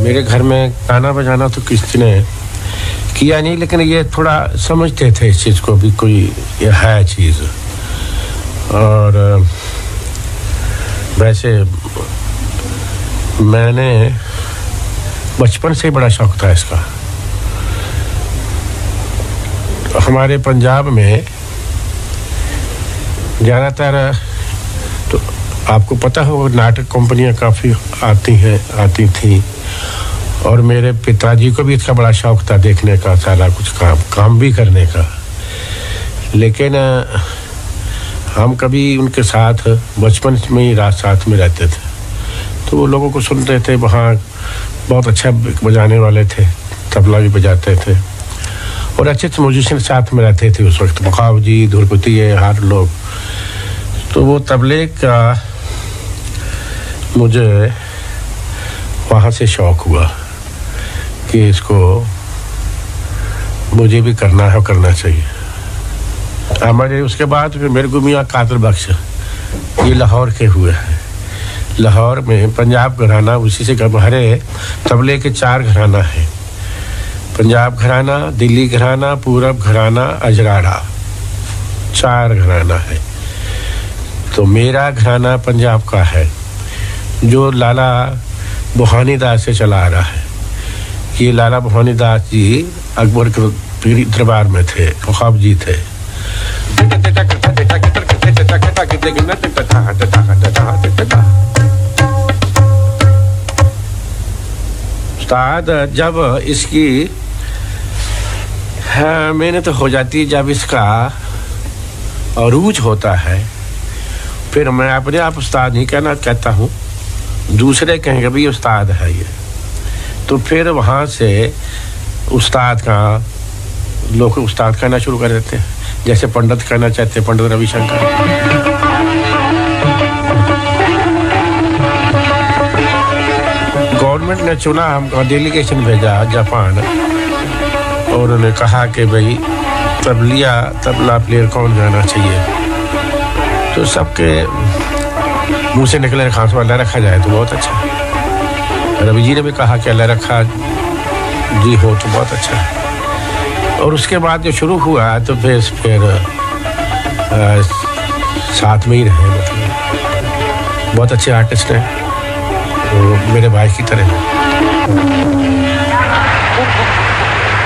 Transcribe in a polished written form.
मेरे घर में गाना बजाना तो किसी ने किया नहीं, लेकिन ये थोड़ा समझते थे इस चीज़ को भी, कोई ये है चीज़। और वैसे मैंने बचपन से ही बड़ा शौक था इसका। हमारे पंजाब में ज़्यादातर तो आपको पता हो नाटक कंपनियां काफ़ी आती थी, और मेरे पिताजी को भी इसका बड़ा शौक था देखने का, सारा कुछ काम भी करने का। लेकिन हम कभी उनके साथ बचपन में ही रात साथ में रहते थे, तो वो लोगों को सुनते थे। वहाँ बहुत अच्छा बजाने वाले थे, तबला भी बजाते थे, और अच्छे अच्छे म्यूजिशियन साथ में रहते थे उस वक्त, बखाव जी, धुरपति, हर लोग। तो वो तबले का मुझे वहाँ से शौक हुआ कि इसको मुझे भी करना है और करना चाहिए। हमारे उसके बाद फिर मेरे को मियाँ कादर बख्श, ये लाहौर के हुए हैं। लाहौर में पंजाब घराना, उसी से हरे तबले के 4 घराना है। पंजाब घराना, दिल्ली घराना, पूरब घराना, अजराड़ा, 4 घराना है। तो मेरा घराना पंजाब का है, जो लाला बुहानी दास से चला आ रहा है। ये लाला बुहानी दास जी अकबर के दरबार में थे, ख्वाब जी थे। उस्ताद जब इसकी मेहनत हो जाती, जब इसका अरूज होता है, फिर मैं अपने आप उस्ताद नहीं कहता हूँ, दूसरे कहेंगे भाई उस्ताद है ये। तो फिर वहाँ से उस्ताद का लोग उस्ताद कहना शुरू कर देते हैं, जैसे पंडित कहना चाहते हैं, पंडित रविशंकर। गवर्नमेंट ने चुना, हमको डेलीगेशन भेजा जापान, और उन्होंने कहा कि भाई तबला प्लेयर कौन जाना चाहिए। तो सबके मुंह से निकले खास वाला रखा जाए तो बहुत अच्छा। रवि जी ने भी कहा कि अल्लाह रखा जी हो तो बहुत अच्छा है। और उसके बाद जो शुरू हुआ तो फिर साथ में ही रहे, मतलब बहुत अच्छे आर्टिस्ट हैं, वो मेरे भाई की तरह।